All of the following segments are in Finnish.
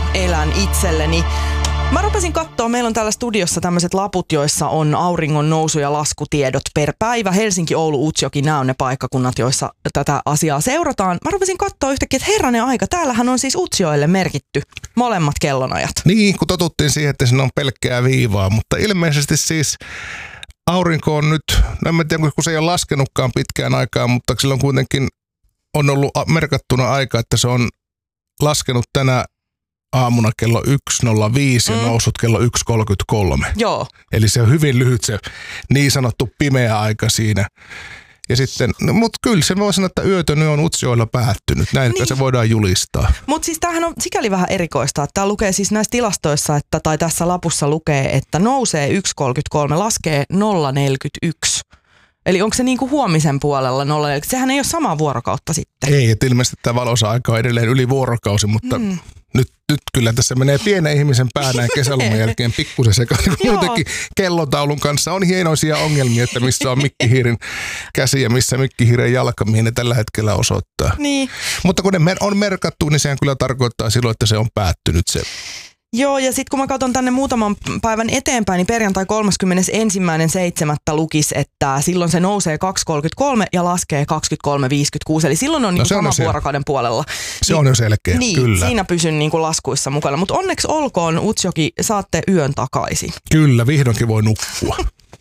elän itselleni. Mä rupesin katsoa, meillä on täällä studiossa tämmöiset laput, joissa on auringon nousu- ja laskutiedot per päivä. Helsinki, Oulu, Utsjoki, nämä on ne paikkakunnat, joissa tätä asiaa seurataan. Mä rupesin katsoa yhtäkkiä, että herranen aika, täällähän on siis Utsjoelle merkitty molemmat kellonajat. Niin, kun totuttiin siihen, että siinä on pelkkää viivaa, mutta ilmeisesti siis aurinko on nyt, en tiedä, kun se ei ole laskenutkaan pitkään aikaa, mutta silloin kuitenkin on ollut merkattuna aika, että se on laskenut tänä aamuna kello 1.05 ja noussut kello 1.33. Joo. Eli se on hyvin lyhyt se niin sanottu pimeä aika siinä. Ja sitten, no, mutta kyllä se voi sanoa, että yötön on Utsjoella päättynyt. Näin niin. Se voidaan julistaa. Mutta siis tämähän on sikäli vähän erikoista, että tämä lukee siis näissä tilastoissa, että, tai tässä lapussa lukee, että nousee 1.33, laskee 0.41. Eli onko se niin kuin huomisen puolella 0.40? Sehän ei ole samaa vuorokautta sitten. Ei, että ilmeisesti tämä valoisa aika on edelleen yli vuorokausi, mutta nyt kyllä tässä menee pienen ihmisen päänään kesäloman jälkeen pikkusen sekaan. Muutenkin kellotaulun kanssa on hienoisia ongelmia, että missä on mikkihiiren käsi ja missä mikkihiiren jalka, mihin ne tällä hetkellä osoittaa. Niin. Mutta kun ne on merkattu, niin sehän kyllä tarkoittaa silloin, että se on päättynyt se. Joo, ja sitten kun mä katson tänne muutaman päivän eteenpäin, niin perjantai 31.7. lukisi, että silloin se nousee 2.33 ja laskee 23.56. Eli silloin on, sama vuorokauden puolella. Se on jo selkeä, niin, kyllä. Siinä pysyn niin kuin laskuissa mukana. Mutta onneksi olkoon, Utsjoki, saatte yön takaisin. Kyllä, vihdoinkin voi nukkua.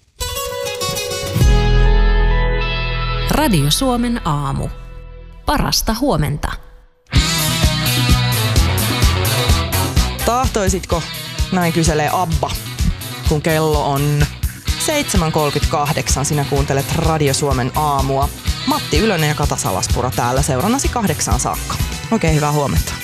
Radio Suomen aamu. Parasta huomenta. Tahtoisitko, näin kyselee Abba, kun kello on 7.38, sinä kuuntelet Radio Suomen aamua. Matti Ylönen ja Kata Salaspura täällä seurannasi 8 saakka. Oikein hyvää huomenta.